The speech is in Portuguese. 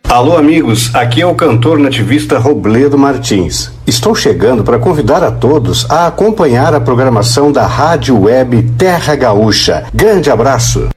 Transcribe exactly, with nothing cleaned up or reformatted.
Alô, amigos, aqui é o cantor nativista Robledo Martins. Estou chegando para convidar a todos a acompanhar a programação da Rádio Web Terra Gaúcha. Grande abraço!